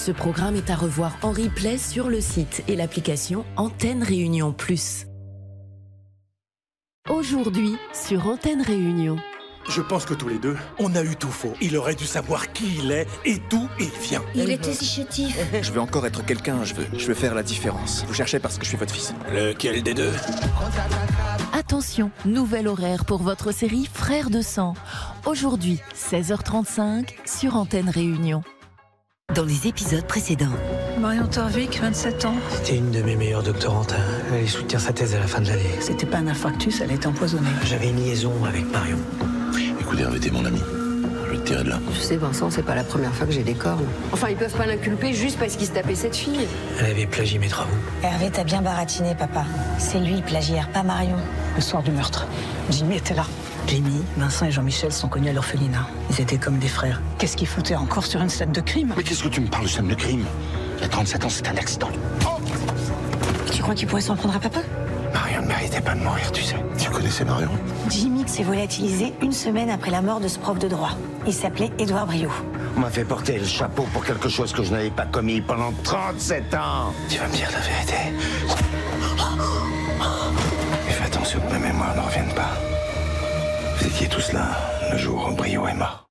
Ce programme est à revoir en replay sur le site et l'application Antenne Réunion Plus. Aujourd'hui, sur Antenne Réunion. Je pense que tous les deux, on a eu tout faux. Il aurait dû savoir qui il est et d'où il vient. Il était si chétif. Je veux encore être quelqu'un, je veux faire la différence. Vous cherchez parce que je suis votre fils. Lequel des deux? Attention, nouvel horaire pour votre série Frères de sang. Aujourd'hui, 16h35 sur Antenne Réunion. Dans les épisodes précédents. Marion Torvik, 27 ans. C'était une de mes meilleures doctorantes. Elle allait soutenir sa thèse à la fin de l'année. C'était pas un infarctus, elle était empoisonnée. J'avais une liaison avec Marion. Écoute, Hervé, t'es mon ami. Je vais te tirer de là. Tu sais, Vincent, c'est pas la première fois que j'ai des cornes. Enfin, ils peuvent pas l'inculper juste parce qu'il se tapait cette fille. Elle avait plagié mes travaux. Hervé, t'as bien baratiné, papa. C'est lui le plagiaire, pas Marion. Le soir du meurtre, Jimmy était là. Jimmy, Vincent et Jean-Michel sont connus à l'orphelinat. Ils étaient comme des frères. Qu'est-ce qu'ils foutaient encore sur une scène de crime? Mais qu'est-ce que tu me parles de scène de crime? Il y a 37 ans, c'est un accident. Oh, Tu crois qu'il pourrait s'en prendre à papa? Marion ne méritait pas de mourir, tu sais. Tu connaissais Marion? Jimmy s'est volatilisé une semaine après la mort de ce prof de droit. Il s'appelait Édouard Briot. On m'a fait porter le chapeau pour quelque chose que je n'avais pas commis pendant 37 ans. Tu vas me dire la vérité. Et fais attention que ma mémoire ne revienne pas. Vous étiez tous là le jour où Briot est mort.